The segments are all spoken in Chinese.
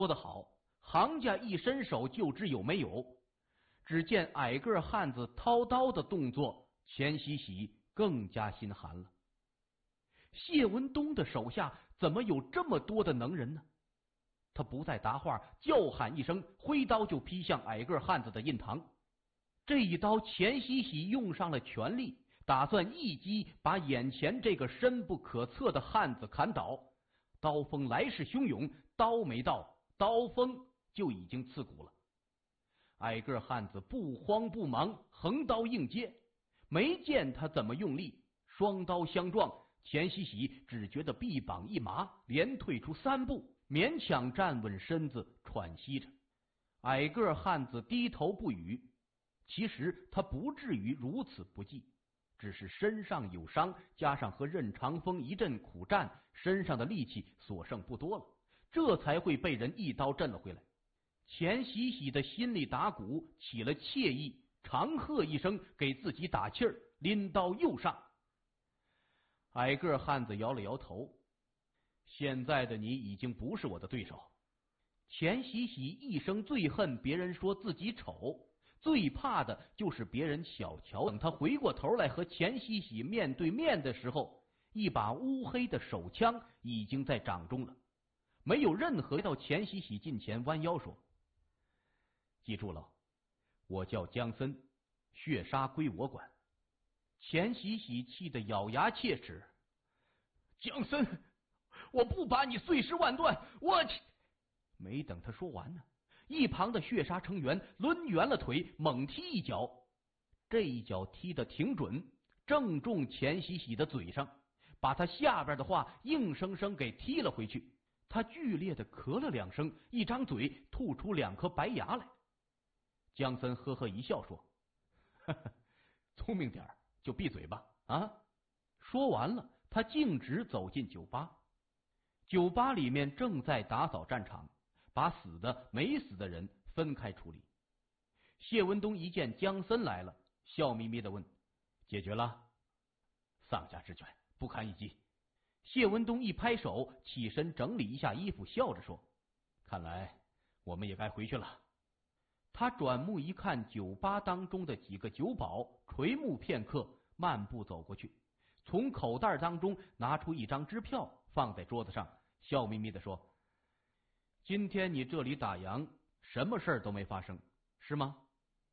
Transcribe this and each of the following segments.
说得好，行家一伸手就知有没有。只见矮个汉子掏刀的动作，钱喜喜更加心寒了。谢文东的手下怎么有这么多的能人呢？他不再答话，叫喊一声，挥刀就劈向矮个汉子的印堂。这一刀，钱喜喜用上了全力，打算一击把眼前这个深不可测的汉子砍倒。刀锋来势汹涌，刀没到，刀锋就已经刺骨了。矮个汉子不慌不忙，横刀硬接，没见他怎么用力，双刀相撞，钱喜喜只觉得臂膀一麻，连退出3步，勉强站稳身子，喘息着。矮个汉子低头不语，其实他不至于如此不济，只是身上有伤，加上和任长风一阵苦战，身上的力气所剩不多了，这才会被人一刀震了回来。钱喜喜的心里打鼓，起了惬意，长喝一声，给自己打气儿，拎刀又上。矮个汉子摇了摇头，现在的你已经不是我的对手。钱喜喜一生最恨别人说自己丑，最怕的就是别人小瞧。等他回过头来和钱喜喜面对面的时候，一把乌黑的手枪已经在掌中了，没有任何。到钱喜喜近前，弯腰说：“记住了，我叫江森，血杀归我管。”钱喜喜气得咬牙切齿：“江森，我不把你碎尸万段！我……”没等他说完呢，一旁的血杀成员抡圆了腿，猛踢一脚。这一脚踢得挺准，正中钱喜喜的嘴上，把他下边的话硬生生给踢了回去。他剧烈的咳了2声，一张嘴吐出2颗白牙来。江森呵呵一笑说：“呵呵，聪明点就闭嘴吧。”啊！说完了，他径直走进酒吧。酒吧里面正在打扫战场，把死的没死的人分开处理。谢文东一见江森来了，笑眯眯的问：“解决了？”丧家之犬，不堪一击。谢文东一拍手，起身整理一下衣服，笑着说：“看来我们也该回去了。”他转目一看酒吧当中的几个酒保，垂目片刻，漫步走过去，从口袋当中拿出一张支票放在桌子上，笑眯眯的说：“今天你这里打烊，什么事儿都没发生，是吗？”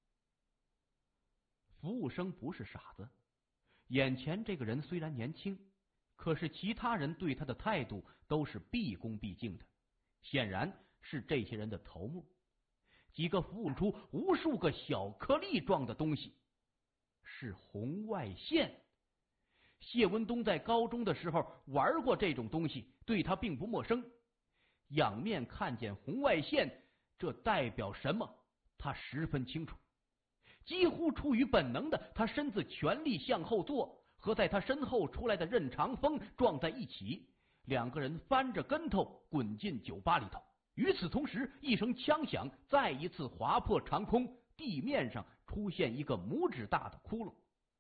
服务生不是傻子，眼前这个人虽然年轻，可是其他人对他的态度都是毕恭毕敬的，显然是这些人的头目。几个服务出无数个小颗粒状的东西，是红外线。谢文东在高中的时候玩过这种东西，对他并不陌生。仰面看见红外线，这代表什么，他十分清楚。几乎出于本能的，他身子全力向后坐，和在他身后出来的任长风撞在一起，2个人翻着跟头滚进酒吧里头。与此同时，一声枪响再一次划破长空，地面上出现一个拇指大的窟窿。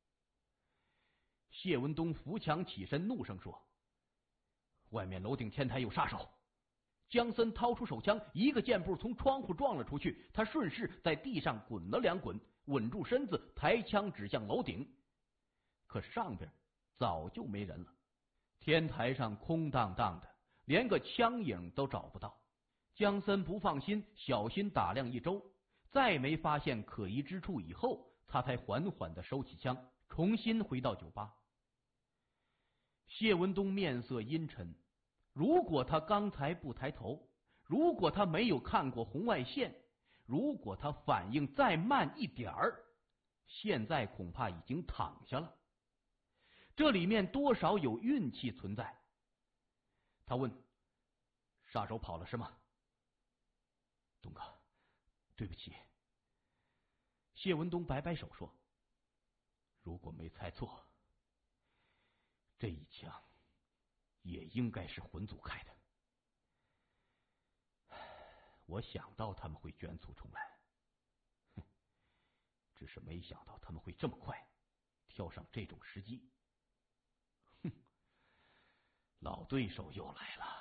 谢文东扶墙起身，怒声说：“外面楼顶天台有杀手！”江森掏出手枪，一个箭步从窗户撞了出去，他顺势在地上滚了2滚，稳住身子，抬枪指向楼顶。可上边早就没人了，天台上空荡荡的，连个枪影都找不到。江森不放心，小心打量一周，再没发现可疑之处以后，他才缓缓的收起枪，重新回到酒吧。谢文东面色阴沉，如果他刚才不抬头，如果他没有看过红外线，如果他反应再慢一点儿，现在恐怕已经躺下了。这里面多少有运气存在。他问：“杀手跑了是吗？”“东哥，对不起。”谢文东摆摆手说：“如果没猜错，这一枪也应该是魂族开的。我想到他们会卷土重来，只是没想到他们会这么快挑上这种时机。老对手又来了。”